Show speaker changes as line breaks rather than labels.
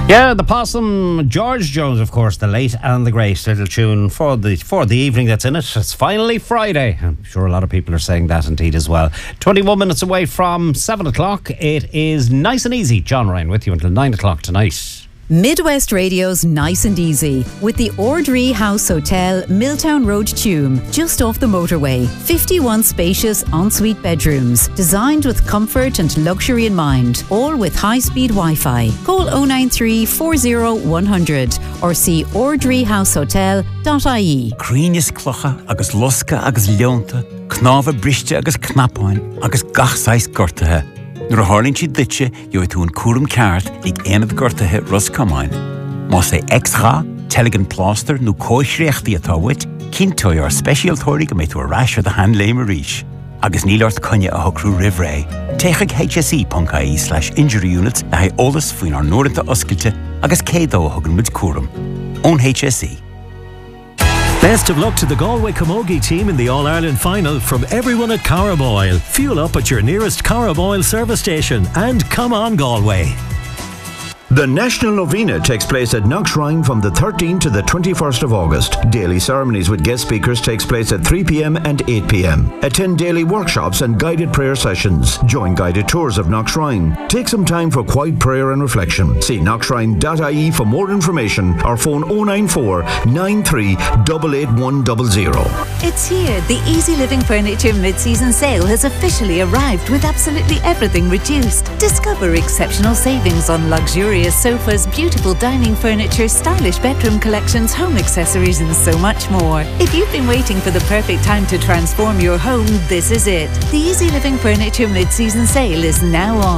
Yeah, the Possum, George Jones, of course, the late and the great little tune for the evening that's in it. It's finally Friday. I'm sure a lot of people are saying that indeed as well. 21 minutes away from 7 o'clock. It is Nice and Easy. John Ryan with you until 9 o'clock tonight.
Midwest Radio's Nice and Easy with the Ordree House Hotel, Milltown Road, Tuam, just off the motorway. 51 spacious ensuite bedrooms, designed with comfort and luxury in mind, all with high-speed Wi-Fi. Call 093 40 100 or see ordreehousehotel.ie.
Críneas clocha agus losca agus leonta, knáfa briste agus knapáin agus gachsáis gortathe. Nuair a tharlainn siad duitse, gheobh tú an cuairim ceart ag aanamh gortathe Roscomáin. Má sé extra, telighan pláster nó cóisreachtaí atá uait, cinnteoidh ar speisialtóirí go mbeidh tú a rás ar de handléim a rís. Agus níl ort conne a thocrú rivré. Téigh hse.ie/injury units a haid ólas faoin ar nuaireanta oscailte agus cédó a thugann muid cuairim. Ón HSE.
Best of luck to the Galway Camogie team in the All-Ireland final from everyone at Carboil. Fuel up at your nearest Carboil service station and come on Galway.
The National Novena takes place at Knockshrine from the 13th to the 21st of August. Daily ceremonies with guest speakers takes place at 3 p.m. and 8 p.m. Attend daily workshops and guided prayer sessions. Join guided tours of Knockshrine. Take some time for quiet prayer and reflection. See knockshrine.ie for more information or phone 094 93 88100.
It's here. The Easy Living Furniture mid-season sale has officially arrived with absolutely everything reduced. Discover exceptional savings on luxurious sofas, beautiful dining furniture, stylish bedroom collections, home accessories and so much more. If you've been waiting for the perfect time to transform your home, this is it. The Easy Living Furniture mid-season sale is now on.